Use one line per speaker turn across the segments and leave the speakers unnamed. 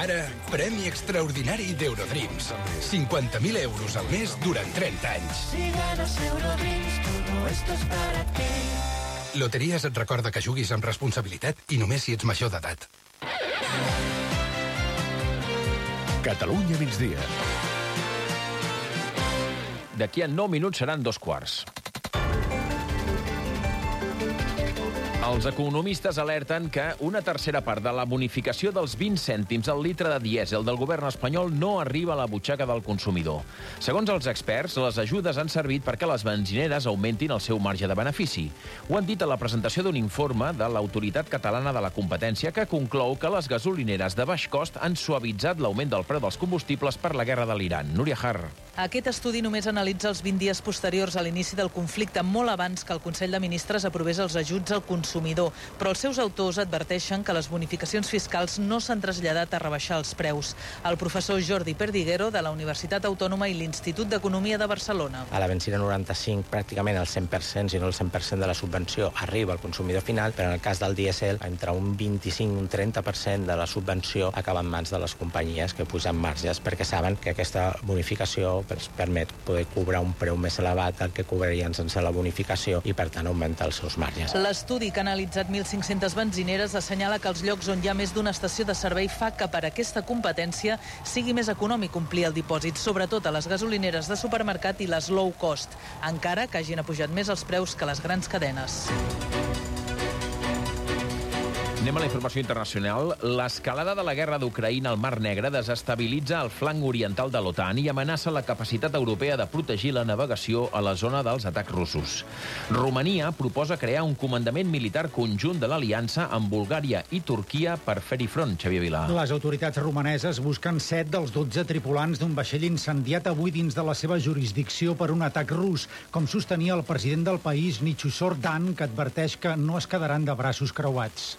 Ara, premi extraordinari d'Eurodreams. 50.000 euros al mes durant 30 anys.
Si ganas Eurodreams, todo esto es para ti.
Loteries et recorda que juguis amb responsabilitat i només si ets major d'edat.
Catalunya migdia.
D'aquí a 9 minuts seran 2:15. Els economistes alerten que una tercera part de la bonificació dels 20 cèntims al litre de dièsel del govern espanyol no arriba a la butxaca del consumidor. Segons els experts, les ajudes han servit perquè les benzineres augmentin el seu marge de benefici. Ho han dit a la presentació d'un informe de l'Autoritat Catalana de la Competència que conclou que les gasolineres de baix cost han suavitzat l'augment del preu dels combustibles per la guerra de l'Iran. Núria Har.
Aquest estudi només analitza els 20 dies posteriors a l'inici del conflicte, molt abans que el Consell de Ministres aprovés els ajuts al consumidor. Però els seus autors adverteixen que les bonificacions fiscals no s'han traslladat a rebaixar els preus. El professor Jordi Perdiguero, de la Universitat Autònoma i l'Institut d'Economia de Barcelona.
A la benzina 95, pràcticament el 100%, si no el 100% de la subvenció arriba al consumidor final, però en el cas del dièsel, entre un 25 i un 30% de la subvenció acaba en mans de les companyies que pugen marges, perquè saben que aquesta bonificació permet poder cobrar un preu més elevat del que cobrarien sense la bonificació i, per tant, augmentar els seus marges.
L'estudi que ha analitzat 1.500 benzineres assenyala que els llocs on hi ha més d'una estació de servei fa que per aquesta competència sigui més econòmic omplir el dipòsit, sobretot a les gasolineres de supermercat i les low cost, encara que hagin apujat més els preus que les grans cadenes.
Anem a la informació internacional. L'escalada de la guerra d'Ucraïna al Mar Negre desestabilitza el flanc oriental de l'OTAN i amenaça la capacitat europea de protegir la navegació a la zona dels atacs russos. Romania proposa crear un comandament militar conjunt de l'aliança amb Bulgària i Turquia per fer-hi front, Xavier Vilà.
Les autoritats romaneses busquen 7 dels 12 tripulants d'un vaixell incendiat avui dins de la seva jurisdicció per un atac rus, com sostenia el president del país, Nichusor Dan, que adverteix que no es quedaran de braços creuats.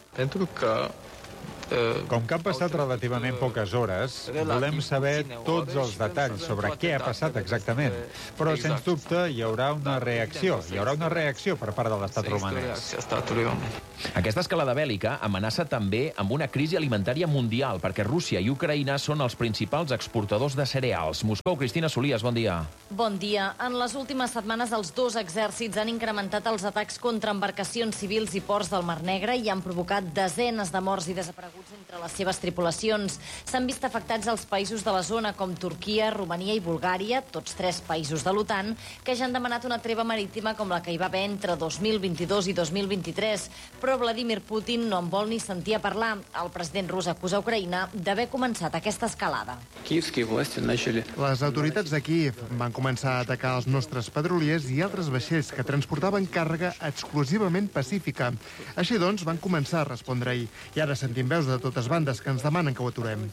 Com que han passat relativament poques hores, volem saber tots els detalls sobre què ha passat exactament. Però, sens dubte, hi haurà una reacció. Hi haurà una reacció per part de l'estat romanès.
Aquesta escalada bèl·lica amenaça també amb una crisi alimentària mundial, perquè Rússia i Ucraïna són els principals exportadors de cereals. Moscou, Cristina Solies, bon dia.
Bon dia. En les últimes setmanes, els dos exèrcits han incrementat els atacs contra embarcacions civils i ports del Mar Negre i han provocat desenes de morts i desapareguts entre les seves tripulacions. S'han vist afectats els països de la zona com Turquia, Romania i Bulgària, tots 3 països de l'OTAN, que ja han demanat una treva marítima com la que hi va haver entre 2022 i 2023. Però Vladimir Putin no en vol ni sentir a parlar. El president rus acusa Ucraïna d'haver començat aquesta escalada.
Les autoritats de Kíev van començar a atacar els nostres petroliers i altres vaixells que transportaven càrrega exclusivament pacífica. Així doncs, van començar a respondre-hi. I ara sentim veus de totes bandes que ens demanen que ho aturem.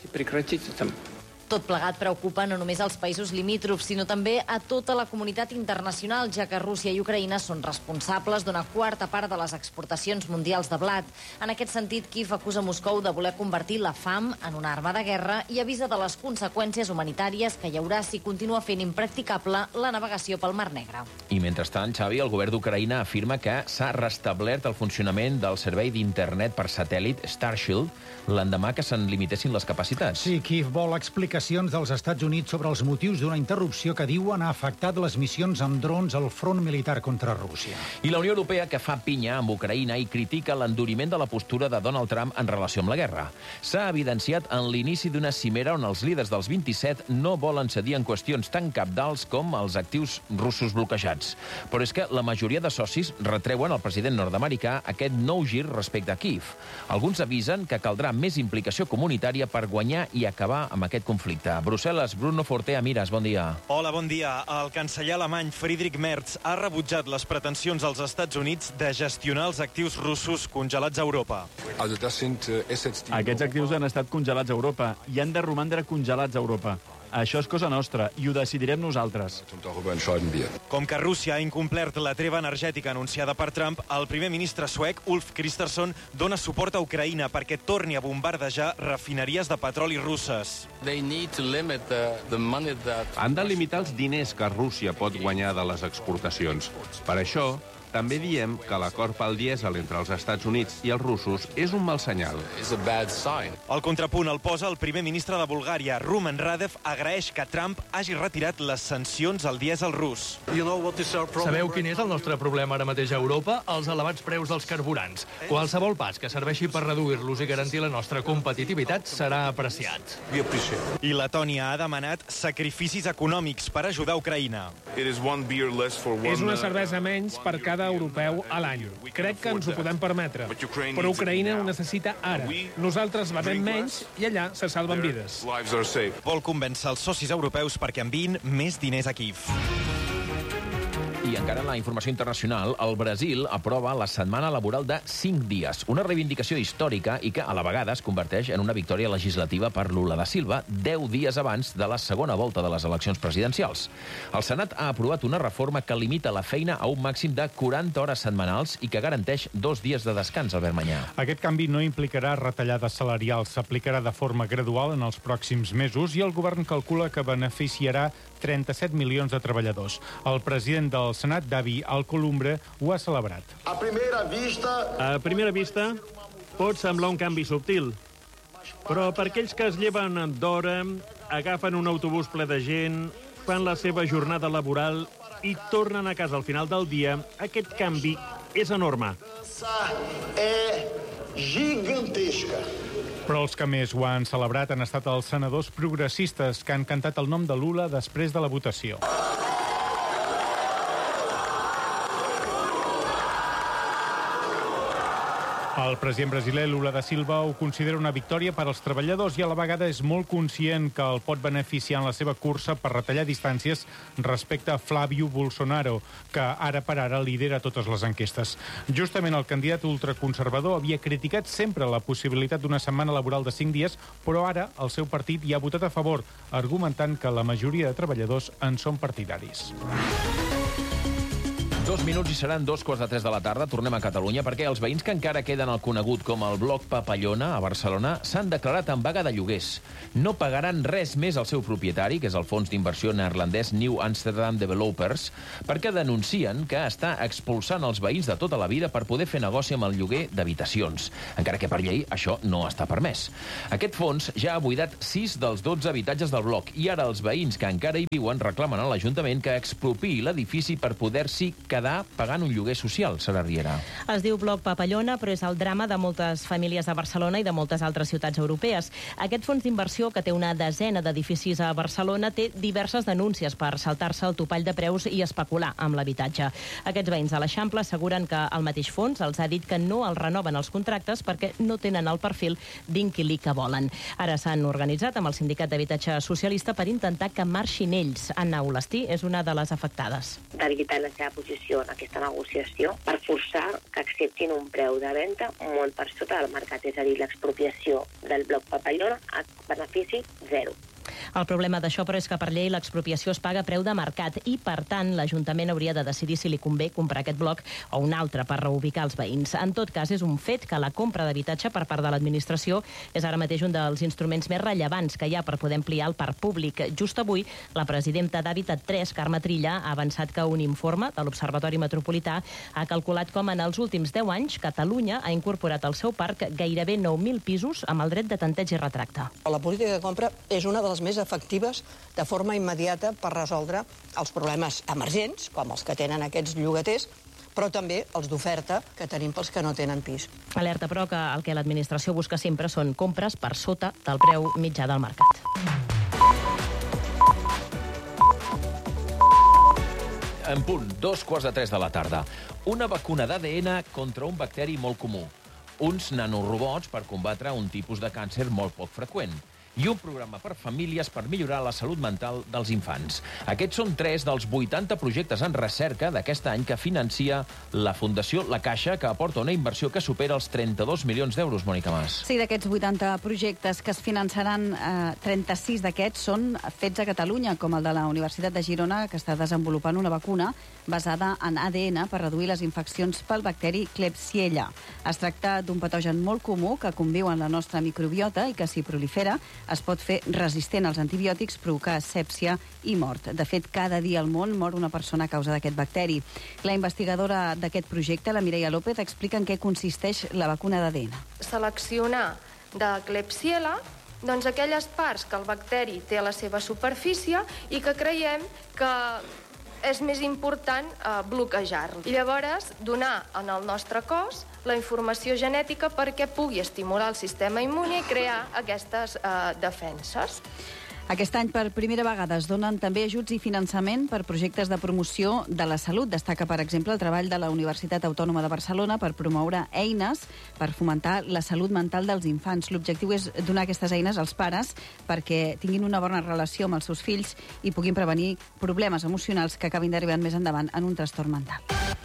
Tot plegat preocupa no només als països limítrofs, sinó també a tota la comunitat internacional, ja que Rússia i Ucraïna són responsables d'una quarta part de les exportacions mundials de blat. En aquest sentit, Kíev acusa Moscou de voler convertir la fam en una arma de guerra i avisa de les conseqüències humanitàries que hi haurà si continua fent impracticable la navegació pel Mar Negre.
I mentrestant, Xavi, el govern d'Ucraïna afirma que s'ha restablert el funcionament del servei d'internet per satèl·lit Starshield l'endemà que se'n limitessin les capacitats.
Sí, Kíev vol explicacions dels Estats Units sobre els motius d'una interrupció que diuen ha afectat les missions amb drons al front militar contra Rússia.
I la Unió Europea, que fa pinya amb Ucraïna i critica l'enduriment de la postura de Donald Trump en relació amb la guerra. S'ha evidenciat en l'inici d'una cimera on els líders dels 27 no volen cedir en qüestions tan cabdals com els actius russos bloquejats. Però és que la majoria de socis retreuen al president nord-americà aquest nou gir respecte a Kíev. Alguns avisen que caldrà més implicació comunitària per guanyar i acabar amb aquest conflicte. Brussel·les, Bruno Fortea Miras, bon dia.
Hola, bon dia. El canceller alemany Friedrich Merz ha rebutjat les pretensions dels Estats Units de gestionar els actius russos congelats a Europa.
Aquests actius han estat congelats a Europa i han de romandre congelats a Europa. Això és cosa nostra i ho decidirem nosaltres.
Com que Rússia ha incomplert la treva energètica anunciada per Trump, el primer ministre suec, Ulf Kristersson, dona suport a Ucraïna perquè torni a bombardejar refineries de petroli russes.
Han de limitar els diners que Rússia pot guanyar de les exportacions. Per això, També diem que l'acord pel dièsel entre els Estats Units i els russos és un mal senyal.
El contrapunt el posa el primer ministre de Bulgària. Rumen Radev agraeix que Trump hagi retirat les sancions al dièsel rus.
Sabeu quin és el nostre problema ara mateix a Europa? Els elevats preus dels carburants. Qualsevol pas que serveixi per reduir-los i garantir la nostra competitivitat serà apreciat.
I Letònia ha demanat sacrificis econòmics per ajudar Ucraïna.
És una cervesa menys per cada europeu a l'any. Crec que ens ho podem permetre. Però Ucraïna ho necessita ara. Nosaltres bevem menys i allà se salven vides.
Vol convèncer els socis europeus perquè enviïn més diners a Kíev.
I encara en la informació internacional, el Brasil aprova la setmana laboral de 5 dies, una reivindicació històrica i que a la vegada es converteix en una victòria legislativa per Lula da Silva, 10 dies abans de la segona volta de les eleccions presidencials. El Senat ha aprovat una reforma que limita la feina a un màxim de 40 hores setmanals i que garanteix 2 dies de descans, Albert Manyà.
Aquest canvi no implicarà retallades salarials, s'aplicarà de forma gradual en els pròxims mesos i el govern calcula que beneficiarà 37 milions de treballadors. El president del Senat, Davi Alcolumbre, ho ha celebrat.
A primera vista pot semblar un canvi subtil, però per aquells que es lleven d'hora, agafen un autobús ple de gent, fan la seva jornada laboral i tornen a casa al final del dia, aquest canvi és enorme.
Gigantesca. Però els que més ho han celebrat han estat els senadors progressistes que han cantat el nom de Lula després de la votació. El president brasiler Lula da Silva ho considera una victòria per als treballadors i a la vegada és molt conscient que el pot beneficiar en la seva cursa per retallar distàncies respecte a Flávio Bolsonaro, que ara per ara lidera totes les enquestes. Justament el candidat ultraconservador havia criticat sempre la possibilitat d'una setmana laboral de 5 dies, però ara el seu partit hi ha votat a favor, argumentant que la majoria de treballadors en són partidaris.
2 minuts i seran 2:15 de la tarda. Tornem a Catalunya perquè els veïns que encara queden al conegut com el bloc Papallona a Barcelona s'han declarat en vaga de lloguers. No pagaran res més al seu propietari, que és el fons d'inversió neerlandès New Amsterdam Developers, perquè denuncien que està expulsant els veïns de tota la vida per poder fer negoci amb el lloguer d'habitacions, encara que per llei això no està permès. Aquest fons ja ha buidat 6 dels 12 habitatges del bloc i ara els veïns que encara hi viuen reclamen a l'Ajuntament que expropiï l'edifici per poder-s'hi quedar pagant un lloguer social, Sara Riera.
Es diu Bloc Papallona, però és el drama de moltes famílies de Barcelona i de moltes altres ciutats europees. Aquest fons d'inversió, que té una desena d'edificis a Barcelona, té diverses denúncies per saltar-se el topall de preus i especular amb l'habitatge. Aquests veïns de l'Eixample asseguren que el mateix fons els ha dit que no els renoven els contractes perquè no tenen el perfil d'inquilí que volen. Ara s'han organitzat amb el Sindicat d'Habitatge Socialista per intentar que marxin ells. Anna Olestí és una de les afectades.
Debilitar la seva posició en aquesta negociació per forçar que acceptin un preu de venda molt per sota del mercat, és a dir, l'expropiació del bloc Papallona a benefici zero.
El problema d'això, però, és que per llei l'expropiació es paga a preu de mercat i, per tant, l'Ajuntament hauria de decidir si li convé comprar aquest bloc o un altre per reubicar els veïns. En tot cas, és un fet que la compra d'habitatge per part de l'administració és ara mateix un dels instruments més rellevants que hi ha per poder ampliar el parc públic. Just avui, la presidenta d'Habitat 3, Carme Trilla, ha avançat que un informe de l'Observatori Metropolità ha calculat com en els últims 10 anys Catalunya ha incorporat al seu parc gairebé 9.000 pisos amb el dret de tanteig i retracte.
La política de compra és una de les més efectives de forma immediata per resoldre els problemes emergents, com els que tenen aquests llogaters, però també els d'oferta que tenim pels que no tenen pis.
Alerta, però, que el que l'administració busca sempre són compres per sota del preu mitjà del mercat.
En punt, 2:15 de la tarda. Una vacuna d'ADN contra un bacteri molt comú. Uns nanorobots per combatre un tipus de càncer molt poc freqüent. I un programa per famílies per millorar la salut mental dels infants. Aquests són 3 dels 80 projectes en recerca d'aquest any que financia la Fundació La Caixa, que aporta una inversió que supera els 32 milions d'euros, Mònica Mas.
Sí, d'aquests 80 projectes que es finançaran, 36 d'aquests són fets a Catalunya, com el de la Universitat de Girona, que està desenvolupant una vacuna basada en ADN per reduir les infeccions pel bacteri Klebsiella. Es tracta d'un patogen molt comú que conviu en la nostra microbiota i que, si prolifera, es pot fer resistent als antibiòtics, provocar sèpsia i mort. De fet, cada dia al món mor una persona a causa d'aquest bacteri. La investigadora d'aquest projecte, la Mireia López, explica en què consisteix la vacuna d'ADN.
Seleccionar de Klebsiella doncs aquelles parts que el bacteri té a la seva superfície i que creiem que és més important bloquejar-lo. I llavors donar en el nostre cos la informació genètica perquè pugui estimular el sistema immune i crear aquestes defenses.
Aquest any, per primera vegada, es donen també ajuts i finançament per projectes de promoció de la salut. Destaca, per exemple, el treball de la Universitat Autònoma de Barcelona per promoure eines per fomentar la salut mental dels infants. L'objectiu és donar aquestes eines als pares perquè tinguin una bona relació amb els seus fills i puguin prevenir problemes emocionals que acabin derivant més endavant en un trastorn mental.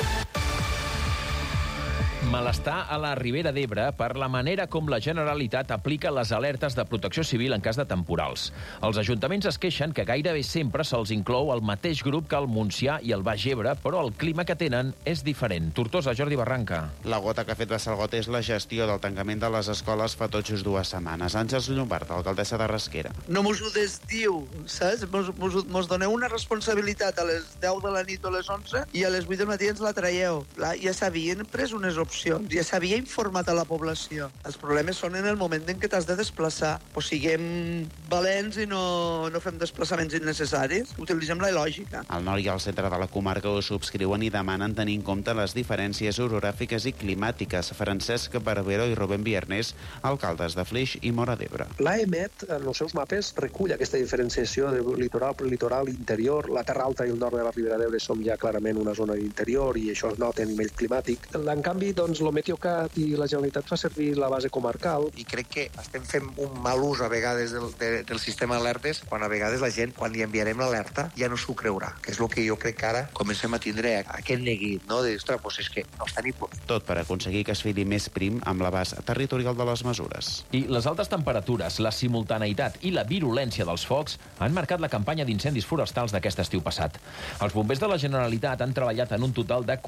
Malestar a la Ribera d'Ebre per la manera com la Generalitat aplica les alertes de protecció civil en cas de temporals. Els ajuntaments es queixen que gairebé sempre se'ls inclou el mateix grup que el Montsià i el Baix Ebre, però el clima que tenen és diferent. Tortosa, Jordi Barranca.
La gota que ha fet Bassalgot és la gestió del tancament de les escoles fa tot just 2 setmanes. Àngels Llombard, alcaldessa de Rasquera.
No mos ho desdiu, saps? Mos doneu una responsabilitat a les 10 de la nit o a les 11 i a les 8 del matí ens la traieu. Ja s'havien pres unes opcions, ja s'havia informat a la població. Els problemes són en el moment en què t'has de desplaçar. O siguem valents i no fem desplaçaments innecessaris. Utilitzem la lògica.
Al nord i al centre de la comarca ho subscriuen i demanen tenir en compte les diferències orogràfiques i climàtiques. Francesc Barbero i Rubén Viernes, alcaldes de Flix i Móra d'Ebre.
L'AEMET, en els seus mapes, recull aquesta diferenciació de litoral, prelitoral, interior. La Terra Alta i el nord de la Ribera d'Ebre som ja clarament una zona interior i això es nota a nivell climàtic. En canvi, doncs, el Meteocat i la Generalitat fa servir la base comarcal.
I crec que estem fent un mal ús a vegades del sistema d'alertes, quan a vegades la gent, quan li enviarem l'alerta, ja no s'ho creurà, que és el que jo crec que ara comencem a tindre aquest neguit, no? De dir, ostres, doncs és que no està ni por.
Tot per aconseguir que es fili més prim amb l'abast territorial de les mesures.
I les altes temperatures, la simultaneïtat i la virulència dels focs han marcat la campanya d'incendis forestals d'aquest estiu passat. Els bombers de la Generalitat han treballat en un total de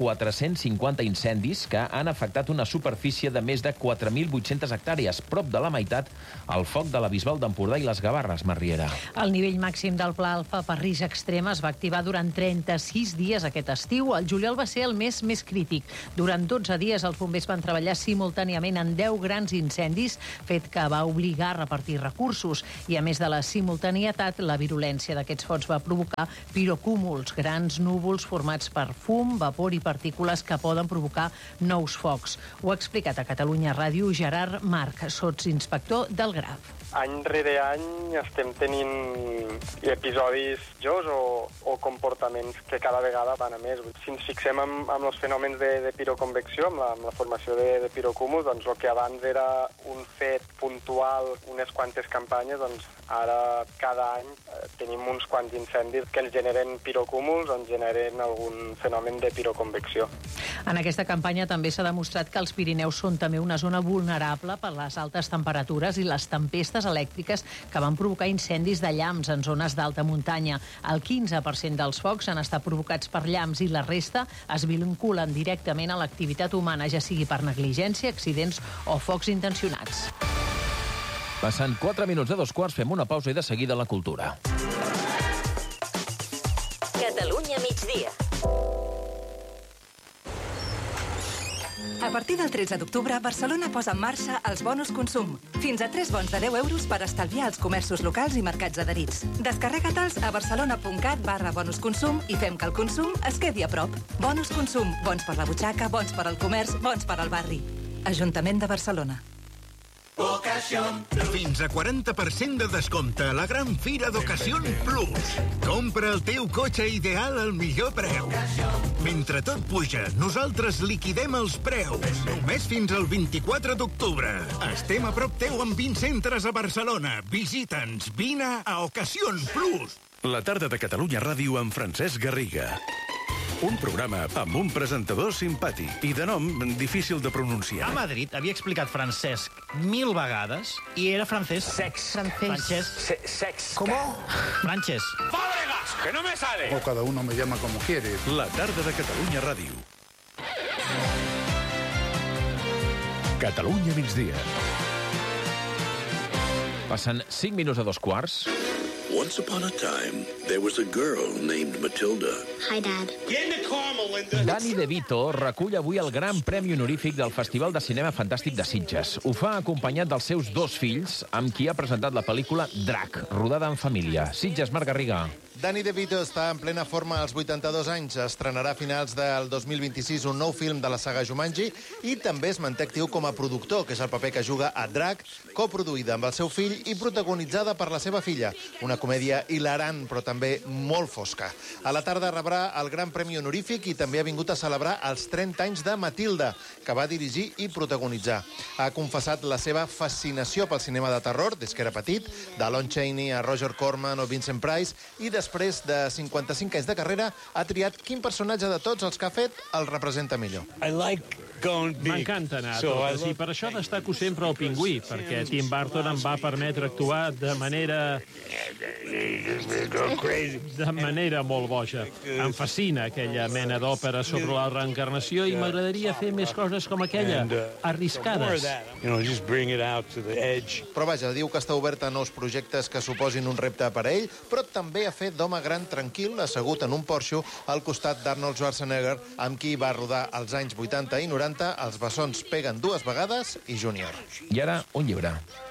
450 incendis que han afectat una superfície de més de 4.800 hectàrees, prop de la meitat al foc de la Bisbal d'Empordà i les Gavarres, Marriera.
El nivell màxim del pla alfa per risc extrem es va activar durant 36 dies aquest estiu. El juliol va ser el mes més crític. Durant 12 dies els bombers van treballar simultàniament en 10 grans incendis, fet que va obligar a repartir recursos. I a més de la simultanietat, la virulència d'aquests focs va provocar pirocúmuls, grans núvols formats per fum, vapor i partícules que poden provocar nous focs. Ho ha explicat a Catalunya Ràdio Gerard Marc, sotsinspector del GRAF.
Any rere any estem tenint episodis o comportaments que cada vegada van a més. Si ens fixem amb els fenòmens de piroconvecció, amb la formació de pirocúmuls, doncs el que abans era un fet puntual, unes quantes campanyes, doncs ara cada any tenim uns quants incendis que ens generen pirocúmuls o ens generen algun fenomen de piroconvecció.
En aquesta campanya també s'ha demostrat que els Pirineus són també una zona vulnerable per les altes temperatures i les tempestes elèctriques que van provocar incendis de llamps en zones d'alta muntanya. El 15% dels focs han estat provocats per llamps i la resta es vinculen directament a l'activitat humana, ja sigui per negligència, accidents o focs intencionats.
Passen 4 minuts de 2:15, fem una pausa i de seguida la cultura.
Catalunya migdia. A partir del 13 d'octubre, Barcelona posa en marxa els bonus consum. Fins a 3 bons de 10 euros per estalviar als comerços locals i mercats adherits. Descarrega-te'ls a barcelona.cat/bonusconsum i fem que el consum es quedi a prop. Bonus consum, bons per la butxaca, bons per al comerç, bons per al barri. Ajuntament de Barcelona.
Fins a 40% de descompte a la gran fira d'Ocasión Plus. Compra el teu cotxe ideal al millor preu. Mentre tot puja, nosaltres liquidem els preus. Només fins al 24 d'octubre. Estem a prop teu amb 20 centres a Barcelona. Visita'ns, vine a Ocasión Plus.
La tarda de Catalunya Ràdio amb Francesc Garriga. Un programa amb un presentador simpàtic i de nom difícil de pronunciar.
A Madrid havia explicat Francesc 1000 vegades i era francès. Sex. ¿Cómo? Frances.
¡Fábregas! ¡Que no me sale!
O cada uno me llama como quiere.
La tarda de Catalunya Ràdio. Catalunya migdia.
Passen 5 minuts a 2:15.
Once upon a time, there was a girl named Matilda.
Hi, Dad.
Get in the car, Melinda!
Danny DeVito recull avui el Gran Premi Honorífic del Festival de Cinema Fantàstic de Sitges. Ho fa acompanyat dels seus 2 fills, amb qui ha presentat la pel·lícula Drac, rodada en família. Sitges, Marc Garriga.
Danny DeVito està en plena forma als 82 anys. Estrenarà a finals del 2026 un nou film de la saga Jumanji i també es manté actiu com a productor, que és el paper que juga a Drac, coproduïda amb el seu fill i protagonitzada per la seva filla. Una comèdia hilarant, però també molt fosca. A la tarda rebrà el Gran Premi Honorífic i també ha vingut a celebrar els 30 anys de Matilda, que va dirigir i protagonitzar. Ha confessat la seva fascinació pel cinema de terror des que era petit, de Lon Chaney a Roger Corman o Vincent Price, i després de 55 anys de carrera ha triat quin personatge de tots els que ha fet el representa millor.
M'encanta anar a totes, i per això destaco sempre el Pingüí, perquè Tim Burton em va permetre actuar de manera molt boja. Em fascina aquella mena d'òpera sobre la reencarnació i m'agradaria fer més coses com aquella, arriscades.
Però vaja, diu que està obert a nous projectes que suposin un repte per a ell, però també ha fet d'home gran tranquil, assegut en un Porsche al costat d'Arnold Schwarzenegger, amb qui va rodar als anys 80 i 90 Els bessons peguen 2 vegades i Júnior.
I ara, un llibre.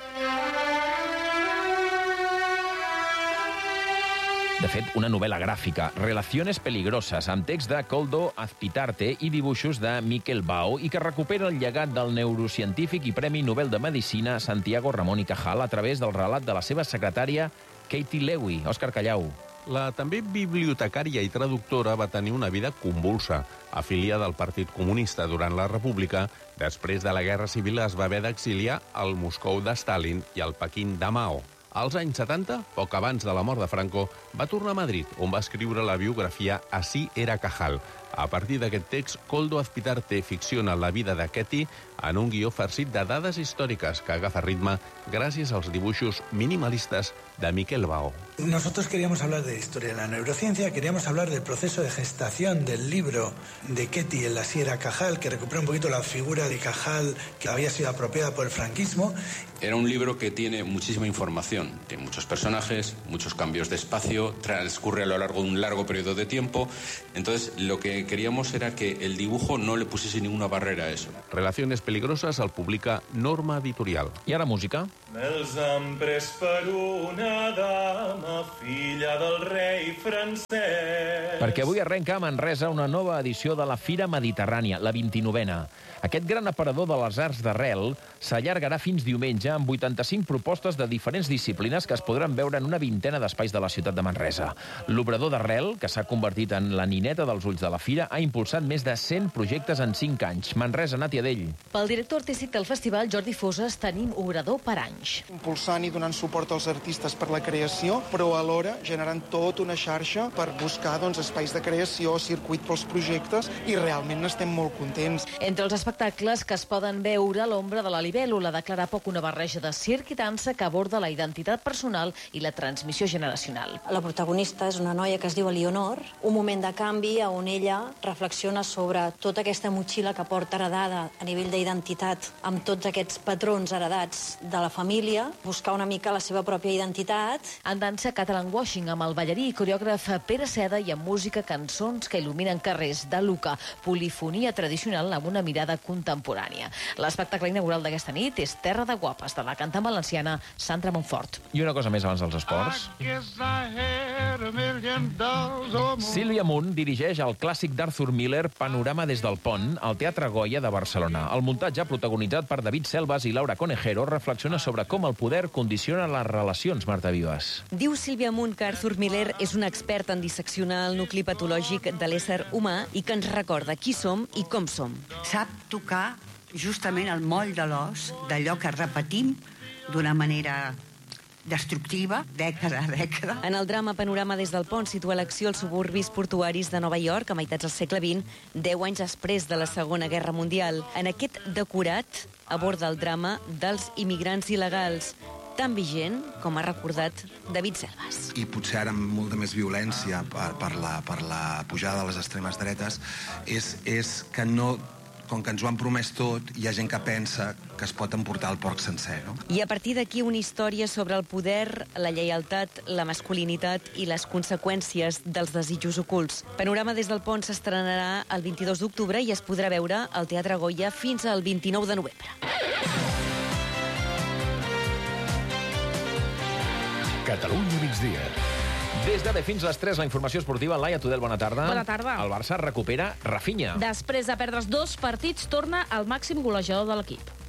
De fet, una novel·la gràfica, Relaciones peligrosas, amb text de Koldo Azpitarte i dibuixos de Miquel Bao, i que recupera el llegat del neurocientífic i Premi Nobel de Medicina Santiago Ramón y Cajal a través del relat de la seva secretària Katie Lewy. Òscar Callau.
La també bibliotecària i traductora va tenir una vida convulsa. Afiliada al Partit Comunista durant la República, després de la Guerra Civil es va haver d'exiliar al Moscou de Stalin i al Pequín de Mao. Als anys 70, poc abans de la mort de Franco, va tornar a Madrid, on va escriure la biografia Así era Cajal. A partir d'aquest text, Koldo Azpitarte ficciona la vida de Katie en un guió farcit de dades històriques que agafa ritme gràcies als dibuixos minimalistes de Miquel Bao.
Nosotros queríamos hablar de la historia de la neurociencia, queríamos hablar del proceso de gestación del libro de Katie en la Sierra Cajal, que recupera un poquito la figura de Cajal que había sido apropiada por el franquismo.
Era un libro que tiene muchísima información, tiene muchos personajes, muchos cambios de espacio, transcurre a lo largo de un largo periodo de tiempo. Entonces, lo que queríamos era que el dibujo no le pusiese ninguna barrera a eso.
Relaciones peligrosas el publica Norma Editorial.
I ara música.
Me'ls han pres per una dama, filla del rei francès.
Perquè avui arrenca a Manresa una nova edició de la Fira Mediterrània, la 29a. Aquest gran aparador de les arts d'arrel s'allargarà fins diumenge amb 85 propostes de diferents disciplines que es podran veure en una vintena d'espais de la ciutat de Manresa. L'obrador d'arrel, que s'ha convertit en la nineta dels ulls de la fira, ha impulsat més de 100 projectes en 5 anys. Manresa, Nàtia Dell.
Pel director artístic del festival, Jordi Foses, tenim obrador per anys.
Impulsant i donant suport als artistes per la creació, però alhora generant tota una xarxa per buscar espais de creació, circuit pels projectes, i realment n'estem molt contents.
Entre els espectacles que es poden veure, l'ombra de la libèl·lula declara poc una barreja de circ i dansa que aborda la identitat personal i la transmissió generacional.
La protagonista és una noia que es diu Eleonor, un moment de canvi on ella reflexiona sobre tota aquesta motxilla que porta heredada a nivell d'identitat, amb tots aquests patrons heredats de la família, buscar una mica la seva pròpia identitat.
En dansa Catalan Washing amb el ballarí i coreògraf Pere Seda i amb música cançons que il·luminen carrers de Luca, polifonia tradicional amb una mirada contemporània. L'espectacle inaugural d'aquesta nit és Terra de Guapes, de la cantant valenciana Sandra Montfort.
I una cosa més abans dels esports. Sílvia Munt dirigeix el clàssic d'Arthur Miller Panorama des del pont al Teatre Goya de Barcelona. El muntatge, protagonitzat per David Selvas i Laura Conejero, reflexiona sobre com el poder condiciona les relacions, Marta Vives.
Diu Sílvia Munt que Arthur Miller és un expert en disseccionar el nucli patològic de l'ésser humà i que ens recorda qui som i com som.
Sap tocar justament el moll de l'os d'allò que repetim d'una manera destructiva, dècada a dècada.
En el drama Panorama des del pont situa l'acció als suburbis portuaris de Nova York a meitats del segle XX, 10 anys després de la Segona Guerra Mundial. En aquest decorat aborda el drama dels immigrants il·legals, tan vigent com ha recordat David Selvas.
I potser ara amb molta més violència per la pujada de les extremes dretes, és que no
com que ens ho han promès tot, hi ha gent que pensa que es pot emportar el porc sencer, no?
I a partir d'aquí una història sobre el poder, la lleialtat, la masculinitat i les conseqüències dels desitjos ocults. Panorama des del Pont s'estrenarà el 22 d'octubre i es podrà veure al Teatre Goya fins al 29 de novembre.
Catalunya migdia.
Des d'ara fins les 3, la informació esportiva. Laia Tudel, bona tarda.
Bona tarda.
El Barça recupera Rafinha.
Després de perdre's 2 partits, torna al màxim golejador de l'equip.